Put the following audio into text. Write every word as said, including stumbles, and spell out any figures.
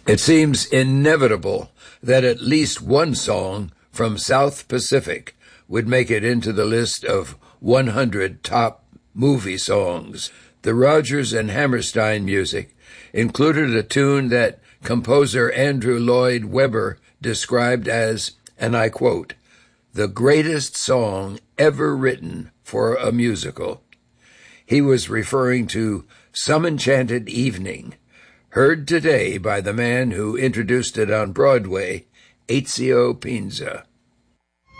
It seems inevitable that at least one song from South Pacific would make it into the list of one hundred top movie songs. The Rodgers and Hammerstein music included a tune that composer Andrew Lloyd Webber described as, and I quote, "the greatest song ever written for a musical." He was referring to Some Enchanted Evening, heard today by the man who introduced it on Broadway, Ezio Pinza.